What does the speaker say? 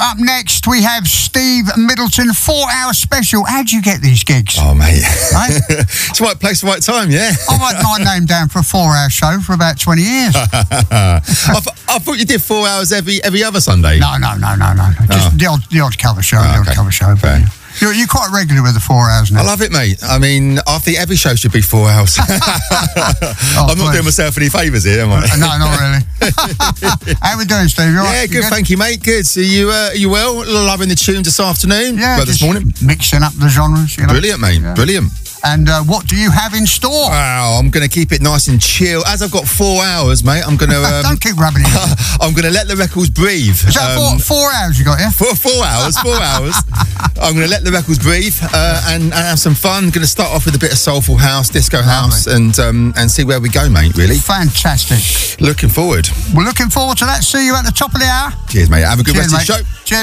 Up next, we have Steve Middleton, 4-hour special. How'd you get these gigs? Oh, mate. Right? It's the right place, right time, yeah. I wrote my name down for a 4-hour show for about 20 years. I thought you did 4 hours every other Sunday. No. Just the odd cover show, cover show. Okay. You're quite regular with the 4 hours now. I love it, mate. I mean, I think every show should be 4 hours. I'm not doing myself any favours here, am I? No, not really. How we doing, Steve? You all right? Yeah, good, thank you, mate. Good. So are you well? Loving the tunes this afternoon? Yeah, this morning? Mixing up the genres, you know. Brilliant, mate. Yeah. Brilliant. And what do you have in store? Wow, I'm going to keep it nice and chill. As I've got 4 hours, mate, I'm going to... Don't keep rubbing it. I'm going to let the records breathe. Is that 4 hours you got, yeah? 4 hours, 4 hours. I'm going to let the records breathe and have some fun. I'm going to start off with a bit of soulful house, disco house, and see where we go, mate, really. Fantastic. Looking forward. We're looking forward to that. See you at the top of the hour. Cheers, mate. Have a good rest of the show. Cheers.